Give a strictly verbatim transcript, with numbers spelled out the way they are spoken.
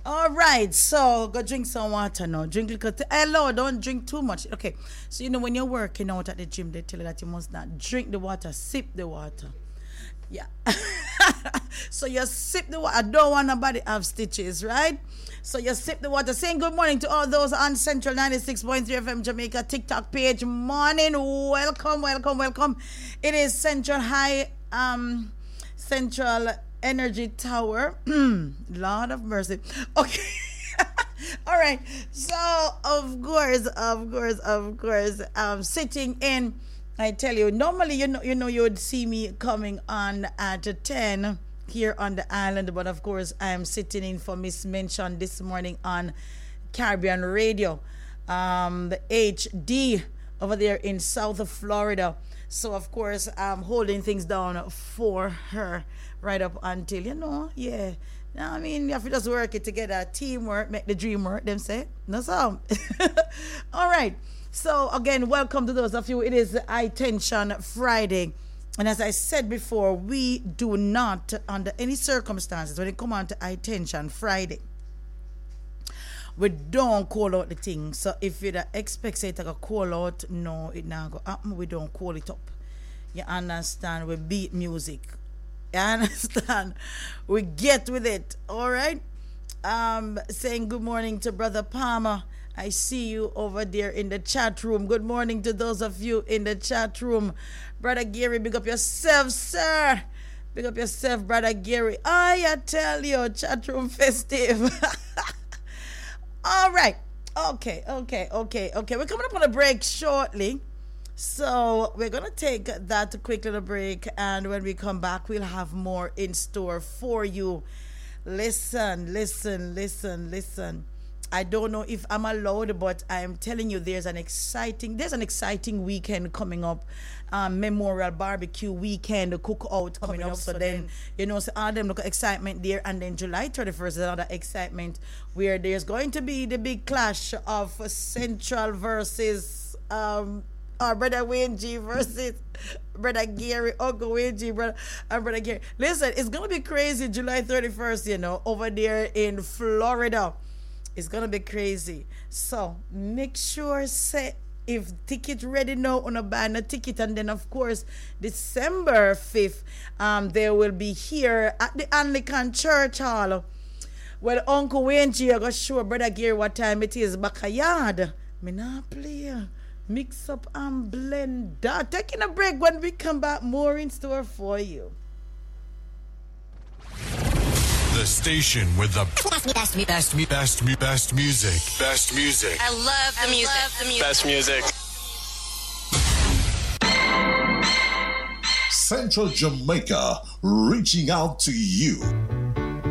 All right, so go drink some water now. Drink little. T- Hello, don't drink too much. Okay, so you know when you're working out at the gym, they tell you that you must not drink the water, sip the water. Yeah. So you sip the water. I don't want nobody have stitches, right? So you sip the water. Saying good morning to all those on Central ninety-six point three F M Jamaica TikTok page. Morning. Welcome, welcome, welcome. It is Central High, um, Central Energy Tower. Lord of mercy. Okay. All right. So, of course, of course, of course, um, sitting in, I tell you, normally, you know, you know, you would see me coming on at ten here on the island, but of course, I am sitting in for Miss Mention this morning on Caribbean Radio, um, the H D over there in South Florida. So, of course, I'm holding things down for her right up until, you know, yeah. I mean, you have to just work it together, teamwork, make the dream work, them say. No, so. All right. So, again, welcome to those of you. It is High Tension Friday. And as I said before, we do not, under any circumstances, when it come on to High Tension Friday, we don't call out the thing. So if you expect say it to call out, no, it not go happen. We don't call it up. You understand? We beat music. You understand? We get with it. All right? Um, saying good morning to Brother Palmer. I see you over there in the chat room. Good morning to those of you in the chat room. Brother Gary, big up yourself, sir. Big up yourself, Brother Gary. I tell you, chat room festive. All right. Okay, okay, okay, okay. We're coming up on a break shortly. So we're going to take that quick little break. And when we come back, we'll have more in store for you. Listen, listen, listen, listen. I don't know if I'm allowed, but I'm telling you, there's an exciting, there's an exciting weekend coming up. Um, Memorial Barbecue Weekend, the cookout coming, coming up. up. So, so then, then, you know, so all them look excitement there. And then July thirty-first is another excitement where there's going to be the big clash of Central versus um, our Brother Wayne G versus Brother Gary, Uncle Wayne G, brother, and Brother Gary. Listen, it's going to be crazy July thirty-first, you know, over there in Florida. It's going to be crazy. So make sure, say, if ticket ready now, on a buy a ticket. And then, of course, December fifth, um, they will be here at the Anglican Church Hall. Well, Uncle Wayne G, I got show Brother Gary what time it is. Backyard. Me not play. Mix up and blend that. Taking a break. When we come back, more in store for you. The station with the best, best, best, best, best, best music. Best music. I love the I music. Love the music. Best music. Central Jamaica, reaching out to you.